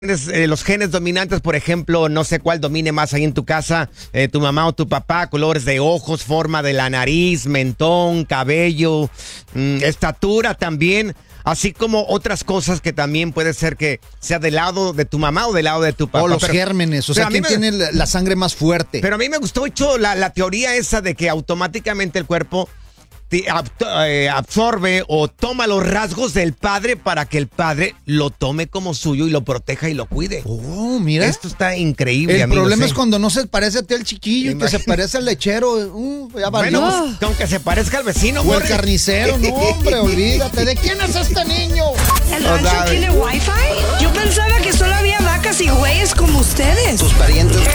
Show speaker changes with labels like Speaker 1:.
Speaker 1: Los genes dominantes, por ejemplo, no sé cuál domine más ahí en tu casa, tu mamá o tu papá, colores de ojos, forma de la nariz, mentón, cabello, estatura también, así como otras cosas que también puede ser que sea del lado de tu mamá o del lado de tu papá.
Speaker 2: O los gérmenes, o sea, ¿quién tiene la sangre más fuerte?
Speaker 1: Pero a mí me gustó mucho la teoría esa de que automáticamente el cuerpo absorbe o toma los rasgos del padre para que el padre lo tome como suyo y lo proteja y lo cuide.
Speaker 2: Oh, mira.
Speaker 1: Esto está increíble,
Speaker 2: El problema es cuando no se parece a ti el chiquillo, que se parece al lechero. Ya valió.
Speaker 1: Bueno, aunque se parezca al vecino.
Speaker 2: O el carnicero. No, hombre, olvídate. ¿De quién es este niño?
Speaker 3: ¿El rancho tiene wifi? Yo pensaba que solo había vacas y güeyes como ustedes.
Speaker 4: Tus parientes